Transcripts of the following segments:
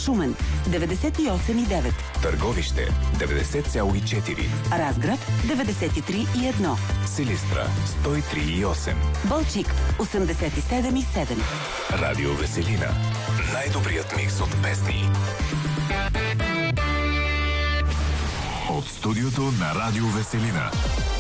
Шумен 98,9, Търговище 90,4, Разград 93,1, Силистра 103,8, Балчик 87,7. Радио Веселина. Най-добрият микс от песни. От студиото на Радио Веселина.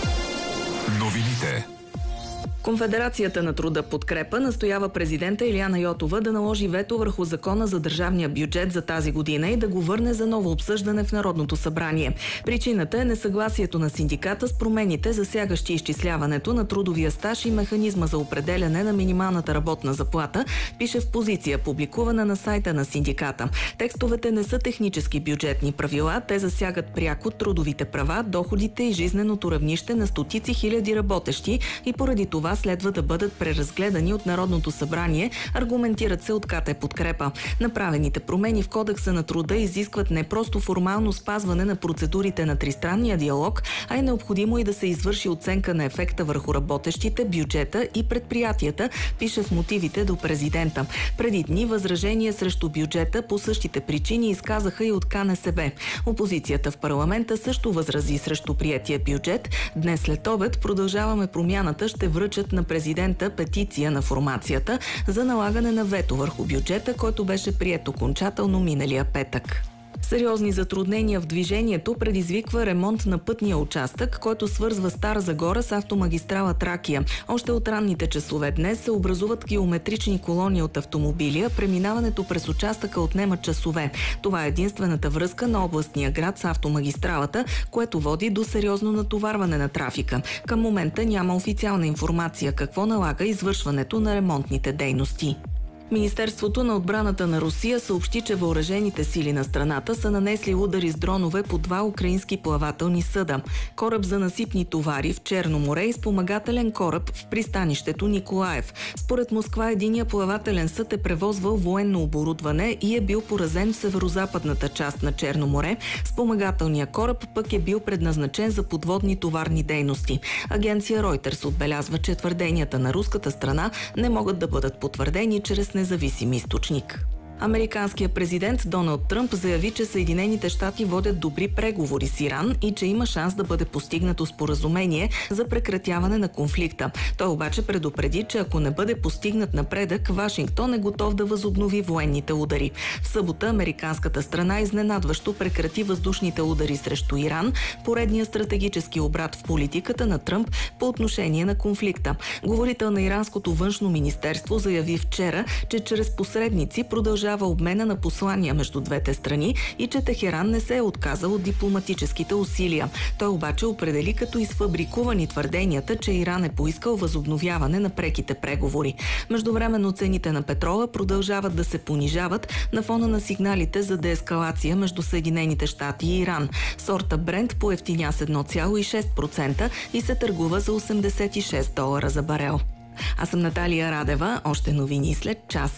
Новините. Конфедерацията на труда Подкрепа настоява президента Илияна Йотова да наложи вето върху закона за държавния бюджет за тази година и да го върне за ново обсъждане в Народното събрание. Причината е несъгласието на синдиката с промените, засягащи изчисляването на трудовия стаж и механизма за определяне на минималната работна заплата, пише в позиция, публикувана на сайта на синдиката. Текстовете не са технически бюджетни правила, те засягат пряко трудовите права, доходите и жизненото равнище на стотици хиляди работещи и поради това следва да бъдат преразгледани от Народното събрание, аргументират се от КТ Подкрепа. Направените промени в Кодекса на труда изискват не просто формално спазване на процедурите на тристранния диалог, а е необходимо и да се извърши оценка на ефекта върху работещите, бюджета и предприятията, пише в мотивите до президента. Преди дни възражения срещу бюджета по същите причини изказаха и от КНСБ. Опозицията в парламента също възрази срещу приетия бюджет. Днес след обед Продължаваме промяната ще връчат на президента петиция на формацията за налагане на вето върху бюджета, който беше приет окончателно миналия петък. Сериозни затруднения в движението предизвиква ремонт на пътния участък, който свързва Стара Загора с автомагистрала Тракия. Още от ранните часове днес се образуват километрични колони от автомобили, а преминаването през участъка отнема часове. Това е единствената връзка на областния град с автомагистралата, което води до сериозно натоварване на трафика. Към момента няма официална информация какво налага извършването на ремонтните дейности. Министерството на отбраната на Русия съобщи, че въоръжените сили на страната са нанесли удари с дронове по 2 украински плавателни съда. Кораб за насипни товари в Черно море и спомагателен кораб в пристанището Николаев. Според Москва, единия плавателен съд е превозвал военно оборудване и е бил поразен в северозападната част на Черно море. Спомагателният кораб пък е бил предназначен за подводни товарни дейности. Агенция Reuters отбелязва, че твърденията на руската страна не могат да бъдат потвърдени чрез независим източник. Американският президент Доналд Тръмп заяви, че Съединените щати водят добри преговори с Иран и че има шанс да бъде постигнато споразумение за прекратяване на конфликта. Той обаче предупреди, че ако не бъде постигнат напредък, Вашингтон е готов да възобнови военните удари. В събота американската страна изненадващо прекрати въздушните удари срещу Иран, поредния стратегически обрат в политиката на Тръмп по отношение на конфликта. Говорител на иранското външно министерство заяви вчера, че чрез посредници продължава обмена на послания между двете страни и че Техеран не се е отказал от дипломатическите усилия. Той обаче определи като изфабрикувани твърденията, че Иран е поискал възобновяване на преките преговори. Междувременно цените на петрола продължават да се понижават на фона на сигналите за деескалация между Съединените щати и Иран. Сорта Брент поевтиня с 1,6% и се търгува за $86 за барел. Аз съм Наталия Радева. Още новини след час.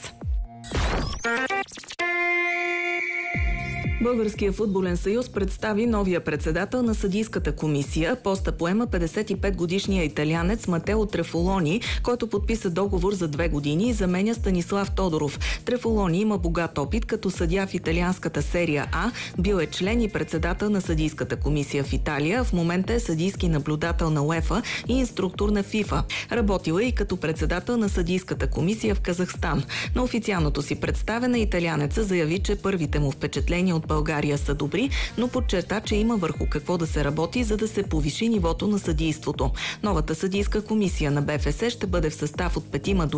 Българския футболен съюз представи новия председател на съдийската комисия. Поста поема 55-годишния италианец Матео Трефолони, който подписа договор за 2 години и заменя Станислав Тодоров. Трефолони има богат опит като съдия в италианската серия А, бил е член и председател на съдийската комисия в Италия, в момента е съдийски наблюдател на УЕФА и инструктор на ФИФА. Работил е и като председател на съдийската комисия в Казахстан. На официалното си представяне италианеца заяви, че първите му впечатления от България са добри, но подчерта, че има върху какво да се работи, за да се повиши нивото на съдийството. Новата съдийска комисия на БФС ще бъде в състав от 5